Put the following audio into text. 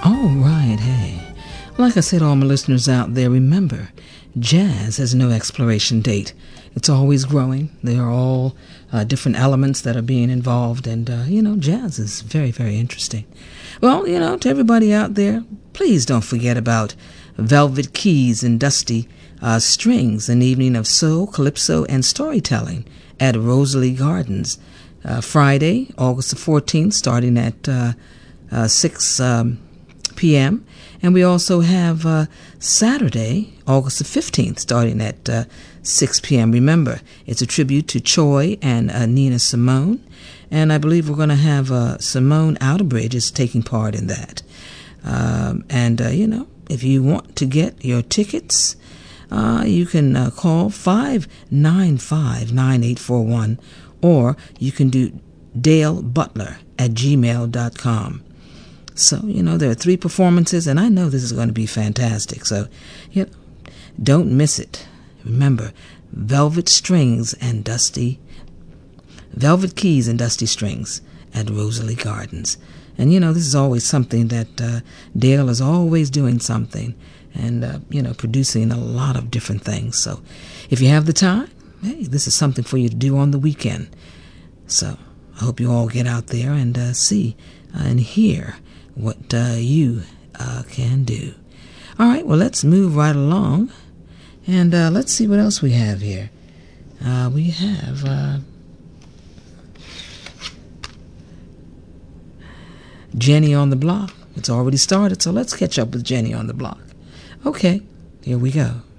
All right, hey. Like I said, all my listeners out there, remember, jazz has no expiration date. It's always growing. There are all different elements that are being involved, and, jazz is very, very interesting. Well, to everybody out there, please don't forget about Velvet Keys and Dusty Strings, an evening of soul, calypso, and storytelling at Rosalie Gardens. Friday, August the 14th, starting at 6 p.m. And we also have Saturday, August the 15th, starting at 6 p.m. Remember, it's a tribute to Choi and Nina Simone. And I believe we're going to have Simone Outerbridge is taking part in that. If you want to get your tickets, you can call 595-9841, or you can do dalebutler@gmail.com. So, there are 3 performances, and I know this is going to be fantastic. So, don't miss it. Remember, Velvet Keys and Dusty Strings at Rosalie Gardens. And, this is always something that Dale is always doing something and, producing a lot of different things. So if you have the time, hey, this is something for you to do on the weekend. So I hope you all get out there and see and hear what you can do. All right, well, let's move right along. And let's see what else we have here. We have Jenny on the Block. It's already started, so let's catch up with Jenny on the Block. Okay, here we go.